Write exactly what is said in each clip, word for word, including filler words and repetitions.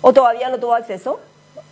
¿O todavía no tuvo acceso?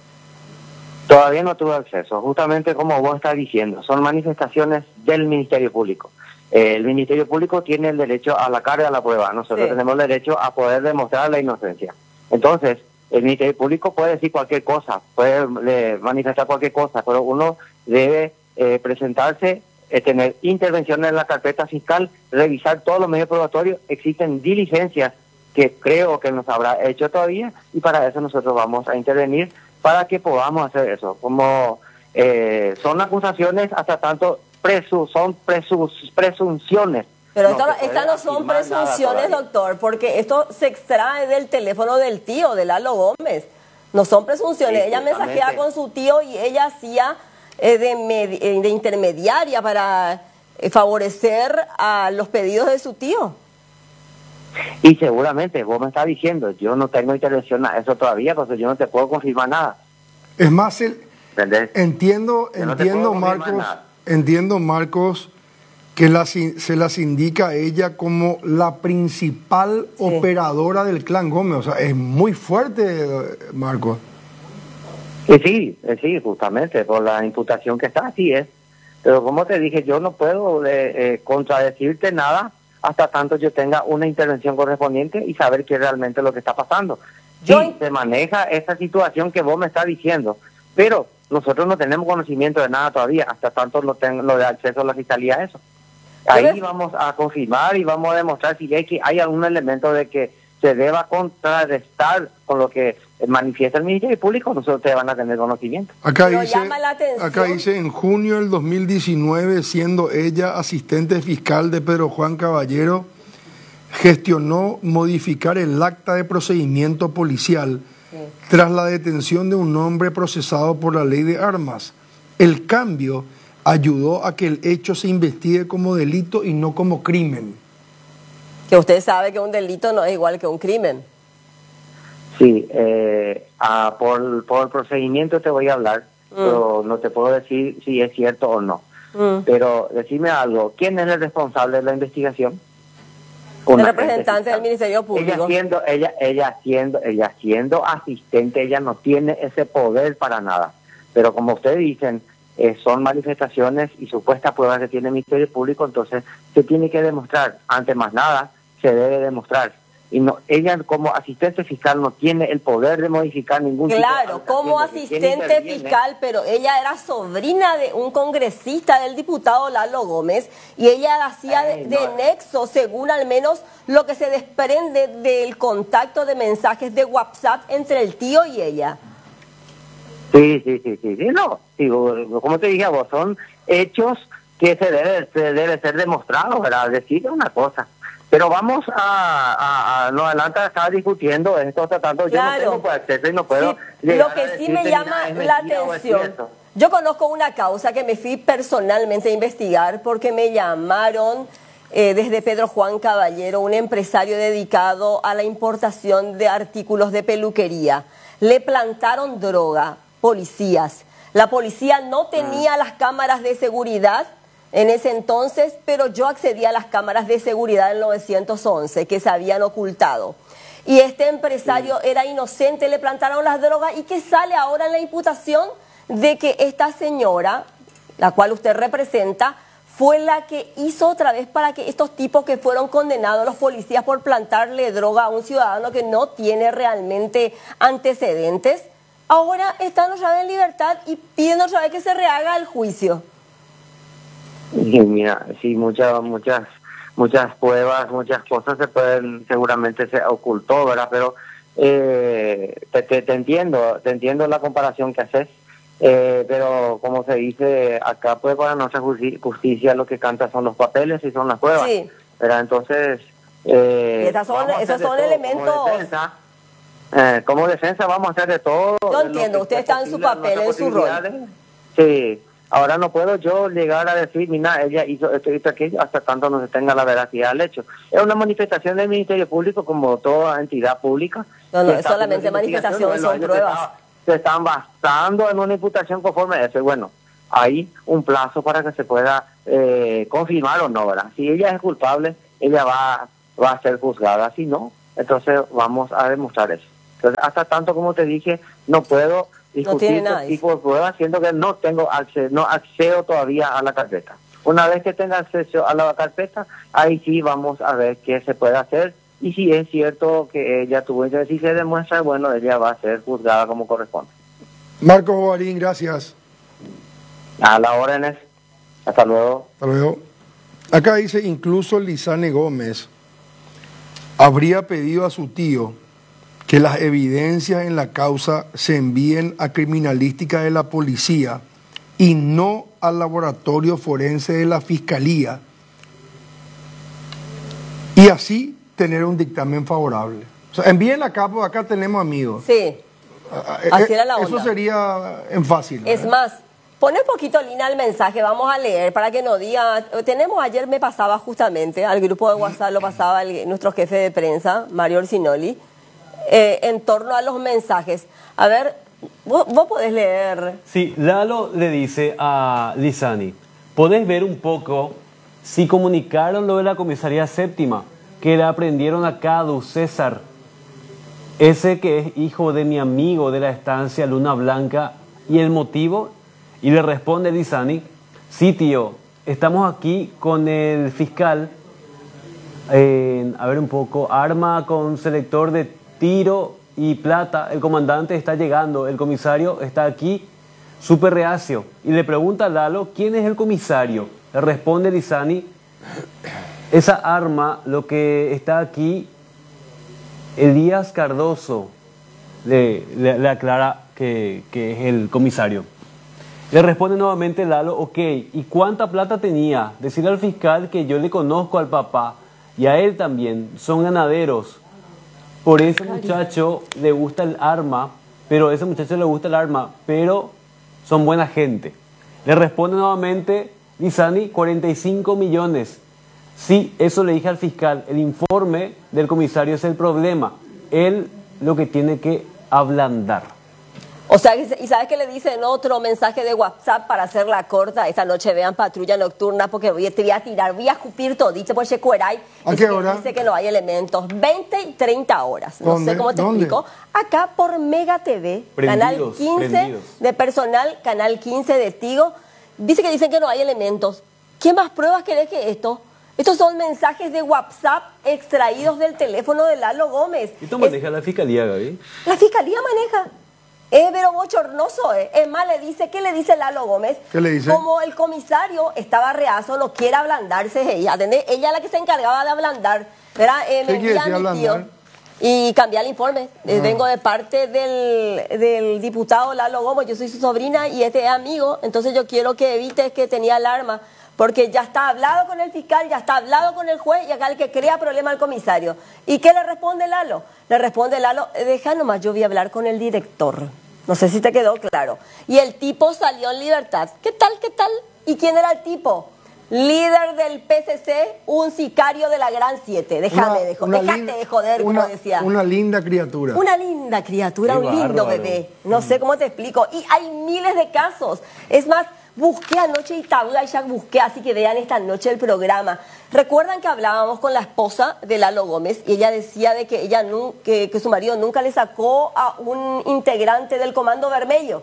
Todavía no tuvo acceso, justamente como vos estás diciendo, son manifestaciones del Ministerio Público. Eh, el Ministerio Público tiene el derecho a la carga de la prueba, nosotros sí. tenemos el derecho a poder demostrar la inocencia. Entonces, el Ministerio Público puede decir cualquier cosa, puede eh, manifestar cualquier cosa, pero uno debe eh, presentarse, eh, tener intervenciones en la carpeta fiscal, revisar todos los medios probatorios, existen diligencias que creo que nos habrá hecho todavía, y para eso nosotros vamos a intervenir para que podamos hacer eso. Como eh, son acusaciones hasta tanto presu, son presu, presunciones. Pero no, estas no son presunciones, doctor, porque esto se extrae del teléfono del tío, de Lalo Gómez. No son presunciones. Sí, ella mensajeaba con su tío y ella hacía eh, de, med de intermediaria para eh, favorecer a los pedidos de su tío. Y seguramente, vos me estás diciendo, yo no tengo intervención a eso todavía, porque yo no te puedo confirmar nada. Es más, el, entiendo, no entiendo, Marcos, nada. entiendo, Marcos, que la, se las indica a ella como la principal sí. operadora del clan Gómez. O sea, es muy fuerte, Marcos. Sí, sí, sí, justamente, por la imputación que está, así es. Pero como te dije, yo no puedo eh, eh, contradecirte nada hasta tanto yo tenga una intervención correspondiente y saber qué es realmente lo que está pasando. Sí, yo... se maneja esa situación que vos me estás diciendo, pero nosotros no tenemos conocimiento de nada todavía, hasta tanto no tengo lo de acceso a la fiscalía a eso. Ahí vamos a confirmar y vamos a demostrar si hay, que hay algún elemento de que se deba contrarrestar con lo que manifiesta el Ministerio Público, nosotros te van a tener conocimiento. Acá dice, acá dice, en junio del dos mil diecinueve, siendo ella asistente fiscal de Pedro Juan Caballero, gestionó modificar el acta de procedimiento policial sí. tras la detención de un hombre procesado por la ley de armas. El cambio ayudó a que el hecho se investigue como delito y no como crimen. Que usted sabe que un delito no es igual que un crimen. Sí, eh, ah, por, por el procedimiento te voy a hablar, mm. pero no te puedo decir si es cierto o no. Mm. Pero decime algo, ¿quién es el responsable de la investigación? El representante del Ministerio Público. Ella siendo, ella, ella siendo, ella siendo asistente, ella no tiene ese poder para nada. Pero como ustedes dicen, Eh, son manifestaciones y supuestas pruebas que tiene el Ministerio Público, entonces se tiene que demostrar, ante más nada, se debe demostrar. Y no, ella como asistente fiscal no tiene el poder de modificar ningún Claro, tipo de como asistente fiscal, pero ella era sobrina de un congresista del diputado Lalo Gómez, y ella hacía de, de no. nexo, según al menos lo que se desprende del contacto de mensajes de WhatsApp entre el tío y ella. Sí, sí, sí, sí, sí, no, sí, como te dije a vos, son hechos que se debe, se debe ser demostrados, ¿verdad? Decir una cosa, pero vamos a, a, a no adelante a estar discutiendo esto, tratando, claro. Yo no tengo acceso y no puedo... Sí, lo que sí me llama la atención, yo conozco una causa que me fui personalmente a investigar porque me llamaron eh, desde Pedro Juan Caballero, un empresario dedicado a la importación de artículos de peluquería. Le plantaron droga. Policías. La policía no tenía las cámaras de seguridad en ese entonces, pero yo accedí a las cámaras de seguridad del novecientos once que se habían ocultado. Y este empresario era inocente, le plantaron las drogas, y que sale ahora en la imputación de que esta señora, la cual usted representa, fue la que hizo otra vez para que estos tipos que fueron condenados, los policías, por plantarle droga a un ciudadano que no tiene realmente antecedentes, ahora están otra vez en libertad y piden otra vez que se rehaga el juicio. Sí, mira, sí, muchas, muchas, muchas pruebas, muchas cosas se pueden, seguramente se ocultó, ¿verdad? Pero eh, te, te, te entiendo, te entiendo la comparación que haces, eh, pero como se dice acá, pues para nuestra justicia lo que canta son los papeles y son las pruebas, sí. ¿Verdad? Entonces, eh, y esas son, esos son elementos... Eh, como defensa vamos a hacer de todo. Yo entiendo, usted está en su papel, en su rol. Sí, ahora no puedo yo llegar a decir, mira, ella hizo esto y aquello, hasta tanto no se tenga la veracidad del hecho. Es una manifestación del Ministerio Público como toda entidad pública. No, no, es solamente manifestación, son pruebas. Se están basando en una imputación conforme a eso. Y bueno, hay un plazo para que se pueda eh, confirmar o no, ¿verdad? Si ella es culpable, ella va, va a ser juzgada. Si no, entonces vamos a demostrar eso. Entonces, hasta tanto como te dije, no puedo discutir no este tipo de pruebas, siendo que no tengo acceso, no accedo todavía a la carpeta. Una vez que tenga acceso a la carpeta, ahí sí vamos a ver qué se puede hacer. Y si es cierto que ella tuvo interés, si se demuestra, bueno, ella va a ser juzgada como corresponde. Marcos Bogarín, gracias. A las órdenes. Hasta luego. Hasta luego. Acá dice, incluso Lizane Gómez habría pedido a su tío que las evidencias en la causa se envíen a criminalística de la policía y no al laboratorio forense de la fiscalía, y así tener un dictamen favorable. O sea, envíen acá, porque acá tenemos amigos. Sí, así era la onda. Eso sería en fácil. Es ¿eh? Más, pone un poquito, Lina, el mensaje, vamos a leer para que no diga. Tenemos, ayer me pasaba justamente, al grupo de WhatsApp lo pasaba el, nuestro jefe de prensa, Mario Orsinoli, eh, en torno a los mensajes. A ver, vos, vos podés leer. Sí, Lalo le dice a Lizani, ¿podés ver un poco si comunicaron lo de la comisaría séptima, que le aprendieron a Cadu César, ese que es hijo de mi amigo de la estancia Luna Blanca, y el motivo? Y le responde Lizani, sí tío, estamos aquí con el fiscal, eh, a ver un poco, arma con selector de tiro y plata, el comandante está llegando, el comisario está aquí, súper reacio. Y le pregunta a Lalo, ¿quién es el comisario? Le responde Lizani, esa arma, lo que está aquí, Elías Cardoso, le, le, le aclara que, que es el comisario. Le responde nuevamente Lalo, ok, ¿y cuánta plata tenía? Decirle al fiscal que yo le conozco al papá y a él también, son ganaderos. Por ese muchacho le gusta el arma, pero a ese muchacho le gusta el arma, pero son buena gente. Le responde nuevamente Lizani, cuarenta y cinco millones. Sí, eso le dije al fiscal, el informe del comisario es el problema. Él lo que tiene que ablandar. O sea, ¿y sabes qué le dicen otro mensaje de WhatsApp para hacerla corta? Esta noche vean Patrulla Nocturna porque voy, te voy a tirar, voy a escupir todo, dice por Checueray. ¿A qué hora? Dice que no hay elementos. veinte y treinta horas. No ¿Dónde? sé cómo te ¿Dónde? explico. Acá por Mega T V, Prendidos, Canal quince prendidos. de personal, Canal quince de Tigo. Dice que dicen que no hay elementos. ¿Qué más pruebas querés que esto? Estos son mensajes de WhatsApp extraídos del teléfono de Lalo Gómez. ¿Esto maneja es, la fiscalía, Gaby? La fiscalía maneja. Es pero bochornoso, ¿eh? Es más, le dice, ¿qué le dice Lalo Gómez? ¿Qué le dice? Como el comisario estaba reazo, no quiere ablandarse ella, ¿entendés? Ella es la que se encargaba de ablandar, ¿verdad? Eh, me ¿Qué quiere decir envía a mi tío ablandar? y cambiar el informe. Ah. Eh, vengo de parte del, del diputado Lalo Gómez, yo soy su sobrina y este es amigo, entonces yo quiero que evites que tenía alarma, porque ya está hablado con el fiscal, ya está hablado con el juez y acá el que crea problema al comisario. ¿Y qué le responde Lalo? Le responde Lalo, deja nomás, yo voy a hablar con el director. No sé si te quedó claro. Y el tipo salió en libertad. ¿Qué tal, qué tal? ¿Y quién era el tipo? Líder del P C C, un sicario de la Gran siete. Déjame, dejo, déjate linda, de joder, una, como decía. Una linda criatura. Una linda criatura, Qué un lindo bárbaro. bebé. No sé cómo te explico. Y hay miles de casos. Es más, busqué anoche y tabla y ya busqué, así que vean esta noche el programa. Recuerdan que hablábamos con la esposa de Lalo Gómez y ella decía de que ella nu que, que su marido nunca le sacó a un integrante del Comando Vermelho.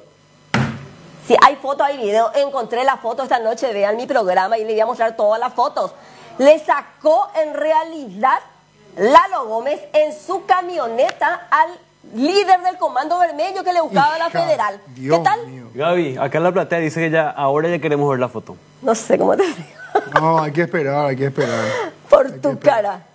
Si hay foto, hay video. Encontré la foto esta noche, vean mi programa y le voy a mostrar todas las fotos. Le sacó en realidad Lalo Gómez en su camioneta al líder del Comando Vermelho que le buscaba a la federal. Dios ¿Qué tal? mío. Gaby, acá en la platea dice que ya ahora ya queremos ver la foto. No sé cómo te digo. No, hay que esperar, hay que esperar. Por Hay tu que esperar. cara.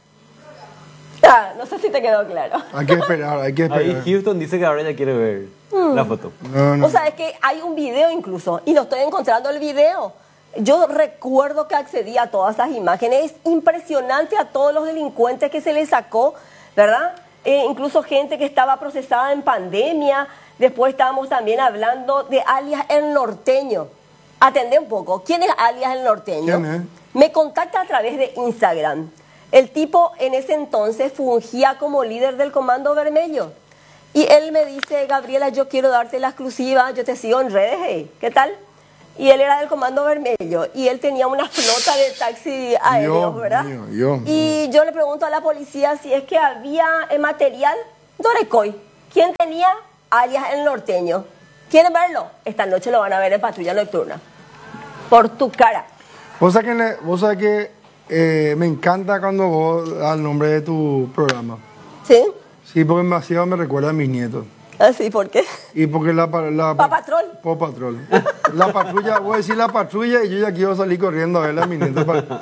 Ah, no sé si te quedó claro. Hay que esperar, hay que Ahí esperar. Houston dice que ahora ya quiere ver la foto. No, no. O sea, es que hay un video incluso, y no estoy encontrando el video. Yo recuerdo que accedí a todas esas imágenes. Es impresionante a todos los delincuentes que se les sacó, ¿verdad? Eh, incluso gente que estaba procesada en pandemia. Después estábamos también hablando de alias El Norteño. Atendé un poco. ¿Quién es alias El Norteño? ¿Quién es? Me contacta a través de Instagram. El tipo en ese entonces fungía como líder del Comando Vermelho. Y él me dice, Gabriela, yo quiero darte la exclusiva, yo te sigo en redes, hey, ¿qué tal? Y él era del Comando Vermelho y él tenía una flota de taxi aéreos, Dios ¿verdad? mío, Dios y yo le pregunto a la policía si es que había eh, material, Dorecoy. ¿Quién tenía alias El Norteño? ¿Quieren verlo? Esta noche lo van a ver en Patrulla Nocturna. Por tu cara. Vos sabés que, vos sabés que eh, me encanta cuando vos das el nombre de tu programa. ¿Sí? Sí, porque demasiado me recuerda a mis nietos. ¿Ah, sí? ¿Por qué? Y porque la... la ¿Pa Patrol? Pa Patrol. La patrulla, voy a decir la patrulla y yo ya quiero salir corriendo a ver a mis nietos. Para...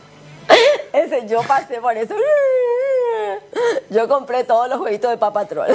Ese, yo pasé por eso. Yo compré todos los jueguitos de Pa Patrol.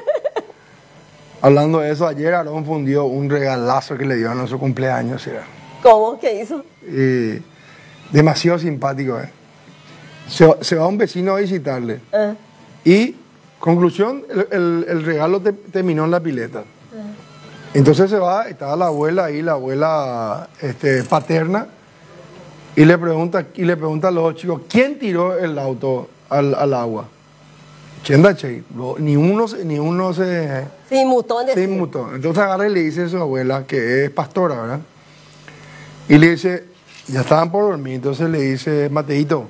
Hablando de eso, ayer Aarón fundió un regalazo que le dio a nuestro cumpleaños. ¿Era? ¿Cómo? ¿Qué hizo? Y demasiado simpático, ¿eh? Se, se va un vecino a visitarle. Uh. Y, conclusión, el, el, el regalo te, terminó en la pileta. Uh. Entonces se va, estaba la abuela ahí, la abuela este, paterna, y le pregunta, y le pregunta a los chicos, ¿quién tiró el auto al, al agua? Chenda Che, ni uno, ni uno se... Se inmutó en decir. Se inmutó. Entonces agarra y le dice a su abuela, que es pastora, ¿verdad? Y le dice, ya estaban por dormir, entonces le dice, Mateito,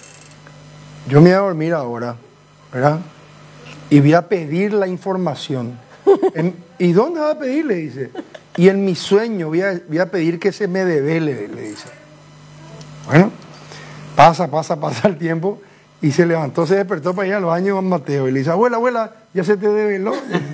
yo me voy a dormir ahora, ¿verdad? Y voy a pedir la información. en, ¿Y dónde vas a pedir? Le dice. Y en mi sueño voy a, voy a pedir que se me devele, le dice. Bueno, pasa, pasa, pasa el tiempo. Y se levantó, se despertó para ir al baño con Mateo. Y le dice, abuela, abuela, ya se te develó.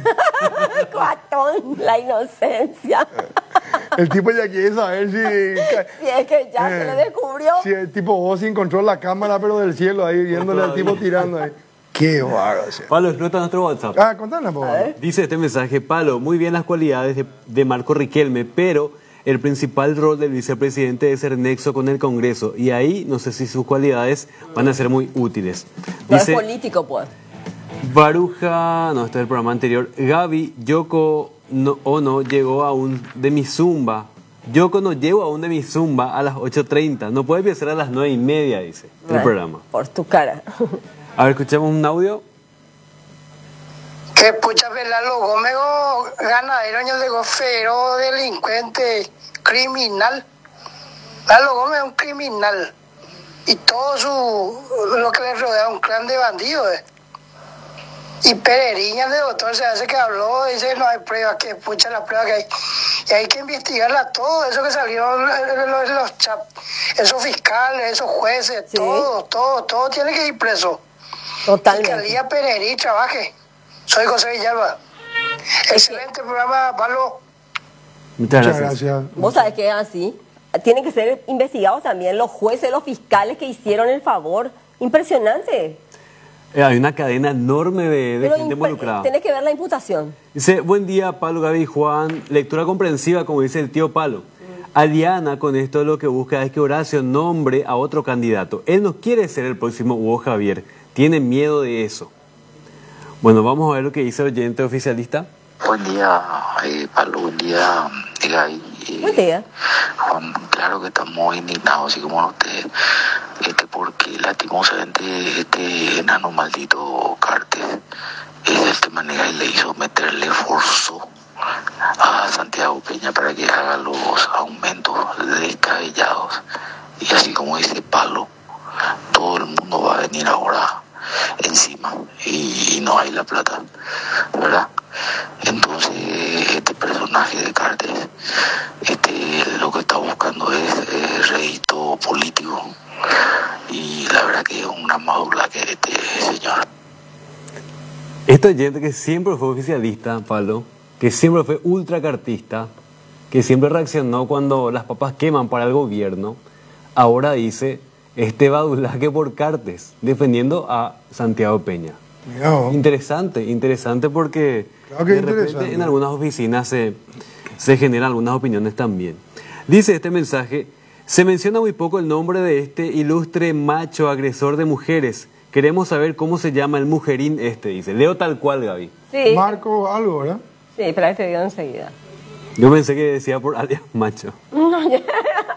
Cuatón, la inocencia. El tipo ya quiere saber si... Si es que ya eh, se le descubrió. Si el tipo vos encontró la cámara, pero del cielo, ahí viéndole al tipo tirando ahí. Qué bárbaro. Palo, explota nuestro WhatsApp. Ah, contanos, por favor. Dice este mensaje, Palo, muy bien las cualidades de, de Marco Riquelme, pero... el principal rol del vicepresidente es ser nexo con el Congreso y ahí no sé si sus cualidades van a ser muy útiles. No es político, pues. Baruja, no, este es el programa anterior. Gaby, Yoko no, Ono llegó aún de mi zumba. Yoko no llegó aún de mi zumba a las ocho treinta. No puede empezar a las nueve y media, dice el programa. Por tu cara. A ver, escuchamos un audio. Que pucha Velalo Gómez, ganadero, año de gofero, delincuente, criminal. Velalo Gómez es un criminal. Y todo su lo que le rodea un clan de bandidos. Eh. Y Pereriña, de doctor, se hace que habló, dice no hay pruebas, que pucha la prueba que hay. Y hay que investigarla todo, eso que salieron los, los chap, esos fiscales, esos jueces, sí. todo, todo, todo tiene que ir preso. Totalmente. Fiscalía Pererí trabaje. Soy José Villalba. Excelente programa, Pablo. Muchas gracias. gracias. Vos sabés que es así. Tienen que ser investigados también los jueces, los fiscales que hicieron el favor. Impresionante. Eh, hay una cadena enorme de, de gente involucrada. Tenés que ver la imputación. Dice, buen día, Pablo, Gaby y Juan. Lectura comprensiva, como dice el tío Palo. Mm. Aliana con esto lo que busca es que Horacio nombre a otro candidato. Él no quiere ser el próximo Hugo Javier. Tiene miedo de eso. Bueno, vamos a ver lo que dice el oyente oficialista. Buen día, eh, Pablo, buen día, Gaby. Eh, buen día. Juan, claro que estamos indignados, así como usted, este, porque lastimosamente este enano maldito Cartes es de esta manera y le hizo meterle forzo a Santiago Peña para que haga los aumentos descabellados. Y así como dice Pablo, todo el mundo va a venir ahora encima y, y no hay la plata, ¿verdad? Entonces este personaje de Cartes este lo que está buscando es eh, rédito político y la verdad que es una madura que este señor. Este oyente que siempre fue oficialista, Pablo, que siempre fue ultracartista, que siempre reaccionó cuando las papas queman para el gobierno, ahora dice este badulaque por Cartes, defendiendo a Santiago Peña. No. Interesante, interesante porque claro que de interesante. repente en algunas oficinas se, se generan algunas opiniones también. Dice este mensaje, se menciona muy poco el nombre de este ilustre macho agresor de mujeres. Queremos saber cómo se llama el mujerín este, dice. Leo tal cual, Gaby. Sí. Marco algo, ¿verdad? Sí, pero este dio enseguida. Yo pensé que decía por alias macho. No, ya.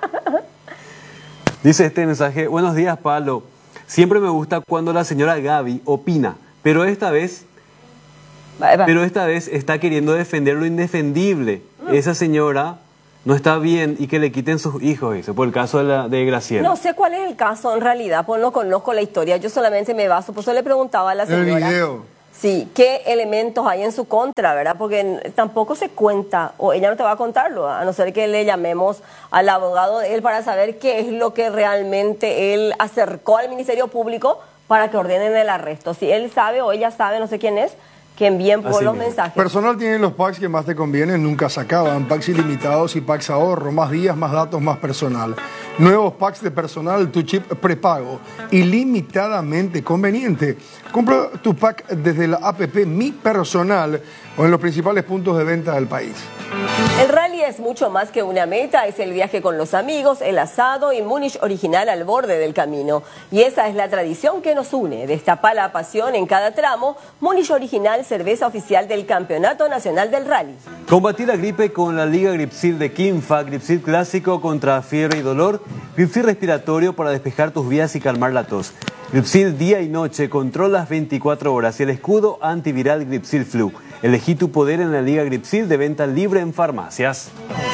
Dice este mensaje, buenos días, Pablo. Siempre me gusta cuando la señora Gaby opina, pero esta vez, va, va. pero esta vez está queriendo defender lo indefendible. Mm. Esa señora no está bien y que le quiten sus hijos, dice, por el caso de, la, de Graciela. No sé cuál es el caso en realidad, pues no conozco la historia, yo solamente me baso, por eso le preguntaba a la señora. El video. Sí, qué elementos hay en su contra, ¿verdad? Porque tampoco se cuenta, o ella no te va a contarlo, a no ser que le llamemos al abogado de él para saber qué es lo que realmente él acercó al Ministerio Público para que ordenen el arresto. Si él sabe o ella sabe, no sé quién es, que envíen por los mensajes. Personal tiene los packs que más te convienen, nunca se acaban. Packs ilimitados y packs ahorro, más días, más datos, más personal. Nuevos packs de personal, tu chip prepago, ilimitadamente conveniente. Compra tu pack desde la app Mi Personal o en los principales puntos de venta del país. El rally es mucho más que una meta, es el viaje con los amigos, el asado y Múnich original al borde del camino. Y esa es la tradición que nos une. Destapa la pasión en cada tramo. Múnich original, cerveza oficial del Campeonato Nacional del Rally. Combatir la gripe con la Liga Gripsil de Quimfa, Gripsil clásico contra fiebre y dolor, Gripsil respiratorio para despejar tus vías y calmar la tos. Gripsil día y noche, controla las veinticuatro horas y el escudo antiviral Gripsil Flu. Elegí tu poder en la Liga Gripsil de venta libre en farmacias.